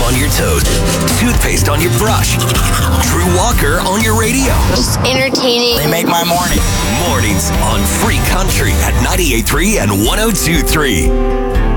on your toast, toothpaste on your brush, Drew Walker on your radio. Just entertaining. They make my morning. Mornings on Free Country at 98.3 and 102.3.